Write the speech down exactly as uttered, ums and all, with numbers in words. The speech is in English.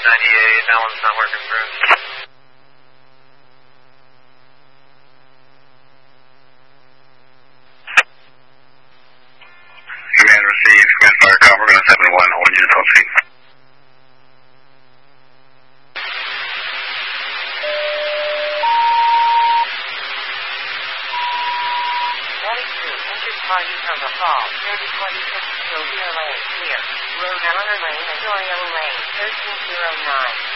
ninety-eight, that one's not working for us. Command received. Command fire cover. We're going to seven one. Hold unit twelve feet. ninety-two, entered party from the hall, thirty twenty-six, Sylvia Lane, clear. Road Eleanor Lane and Oriole Lane, thirteen oh nine.